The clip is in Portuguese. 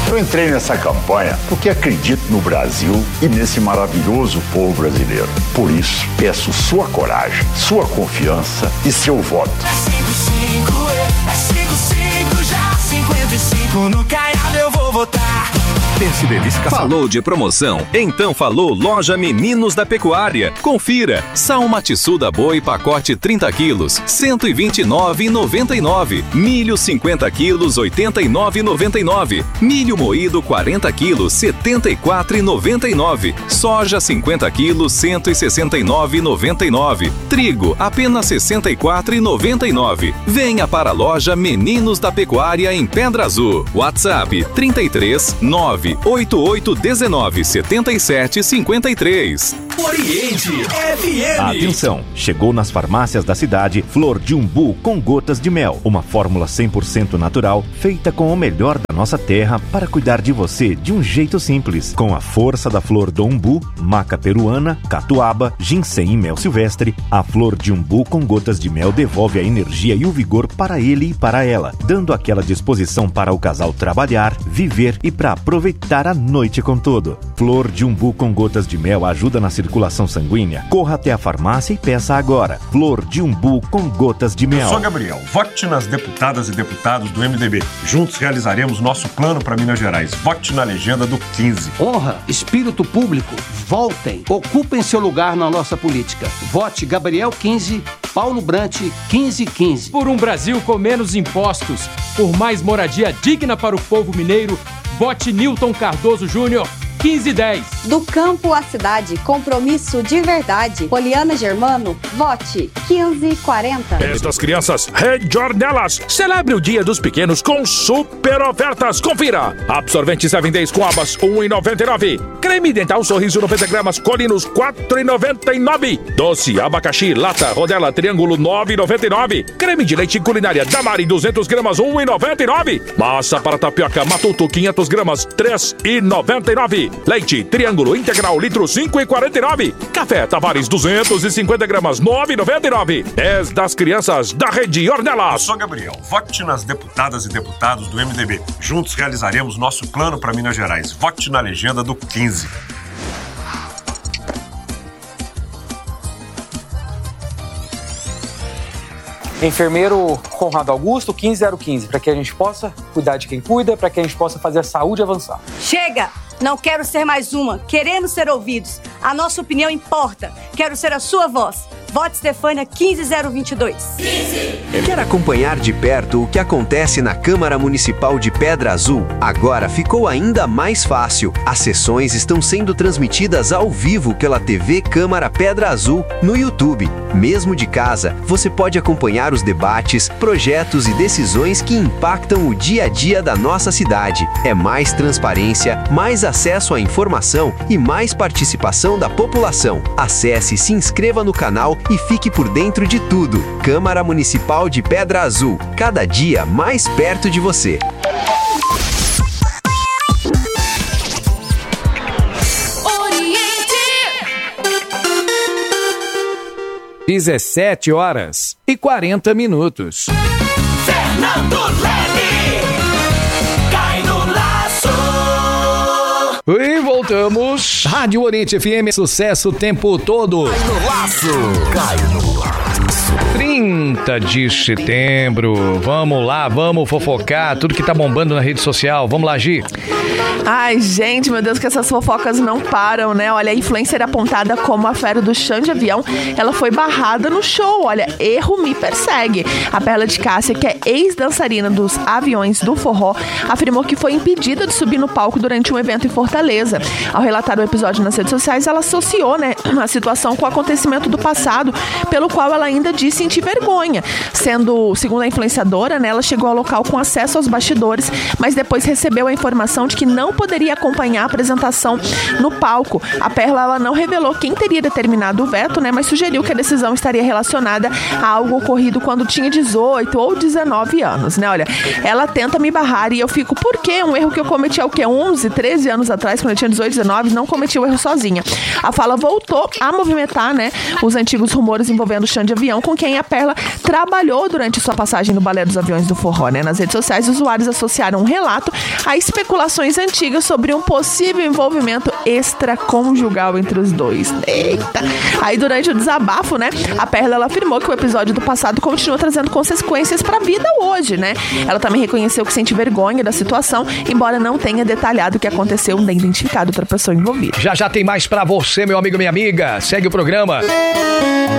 Eu entrei nessa campanha porque acredito no Brasil e nesse maravilhoso povo brasileiro. Por isso, peço sua coragem, sua confiança e seu voto. É 55 já, 55 no Caiado eu vou votar. Falou de promoção? Então falou Loja Meninos da Pecuária. Confira. Sal matissuda boi pacote 30 quilos, R$ 129,99. Milho 50 quilos, R$ 89,99. Milho moído 40 quilos, R$ 74,99. Soja 50 quilos, R$ 169,99. Trigo apenas R$ 64,99. Venha para a Loja Meninos da Pecuária em Pedra Azul. WhatsApp 33 98819 7753. Oriente FM. Atenção, chegou nas farmácias da cidade Flor de Umbu com gotas de mel. Uma fórmula 100% natural, feita com o melhor da nossa terra para cuidar de você de um jeito simples. Com a força da flor do umbu, maca peruana, catuaba, ginseng e mel silvestre, a Flor de Umbu com gotas de mel devolve a energia e o vigor para ele e para ela, dando aquela disposição para o casal trabalhar, viver e para aproveitar a noite com tudo. Flor de Umbu com gotas de mel ajuda na circulação sanguínea. Corra até a farmácia e peça agora. Flor de Umbu com gotas de mel. Eu sou Gabriel. Vote nas deputadas e deputados do MDB. Juntos realizaremos nosso plano para Minas Gerais. Vote na legenda do 15. Honra, espírito público, voltem, ocupem seu lugar na nossa política. Vote Gabriel 15, Paulo Brant 1515. Por um Brasil com menos impostos, por mais moradia digna para o povo mineiro, vote Nilton Cardoso Júnior 1510. Do campo à cidade, compromisso de verdade. Poliana Germano, vote 1540. Estas crianças, Rede Ornelas, celebre o Dia dos Pequenos com super ofertas. Confira. Absorvente 7 Days com abas, R$ 1,99. Creme dental Sorriso 90 gramas, Colinos, R$ 4,99. Doce abacaxi, lata, rodela, triângulo, R$ 9,99. Creme de leite culinária Damari, 200 gramas, R$ 1,99. Massa para tapioca Matuto, 500 gramas, R$ 3,99. Leite Triângulo Integral, litro 5,49. Café Tavares, 250 gramas, 9,99. 10 das crianças da Rede Ornelas. Eu sou Gabriel. Vote nas deputadas e deputados do MDB. Juntos realizaremos nosso plano para Minas Gerais. Vote na legenda do 15. Enfermeiro Conrado Augusto, 15015, para que a gente possa cuidar de quem cuida, para que a gente possa fazer a saúde avançar. Chega! Não quero ser mais uma. Queremos ser ouvidos. A nossa opinião importa. Quero ser a sua voz. Vote Stefânia 15022. 15. Quer acompanhar de perto o que acontece na Câmara Municipal de Pedra Azul? Agora ficou ainda mais fácil. As sessões estão sendo transmitidas ao vivo pela TV Câmara Pedra Azul no YouTube. Mesmo de casa, você pode acompanhar os debates, projetos e decisões que impactam o dia a dia da nossa cidade. É mais transparência, mais acesso à informação e mais participação da população. Acesse e se inscreva no canal e fique por dentro de tudo. Câmara Municipal de Pedra Azul, cada dia mais perto de você. Oriente. 17h40. Fernando Leme. Cai no laço. E voltamos. Rádio Oriente FM, sucesso o tempo todo. Cai no laço. Cai no laço. 30 de setembro. Vamos lá, vamos fofocar tudo que tá bombando na rede social. Vamos lá, Gi. Ai, gente, meu Deus, que essas fofocas não param, né? Olha, a influencer apontada como a fera do chão de avião, ela foi barrada no show. Olha, erro me persegue. A Perla de Cássia, que é ex-dançarina dos aviões do forró, afirmou que foi impedida de subir no palco durante um evento em Fortaleza. Ao relatar o episódio nas redes sociais, ela associou, né, a situação com o acontecimento do passado, pelo qual ela ainda disse sentir vergonha. Sendo, segundo a influenciadora, né, ela chegou ao local com acesso aos bastidores, mas depois recebeu a informação de que não poderia acompanhar a apresentação no palco. A Perla, ela não revelou quem teria determinado o veto, né, mas sugeriu que a decisão estaria relacionada a algo ocorrido quando tinha 18 ou 19 anos, né? Olha, ela tenta me barrar e eu fico, por quê? Um erro que eu cometi há o quê? 11, 13 anos atrás, quando eu tinha 18, 19, não cometi o erro sozinha. A fala voltou a movimentar, né, os antigos rumores envolvendo o chão de avião, com quem a Perla trabalhou durante sua passagem no Balé dos Aviões do Forró, né? Nas redes sociais, os usuários associaram um relato a especulações antigas sobre um possível envolvimento extraconjugal entre os dois. Eita! Aí, durante o desabafo, né, a Perla, ela afirmou que o episódio do passado continua trazendo consequências pra vida hoje, né? Ela também reconheceu que sente vergonha da situação, embora não tenha detalhado o que aconteceu nem identificado outra pessoa envolvida. Já tem mais pra você, meu amigo, minha amiga. Segue o programa.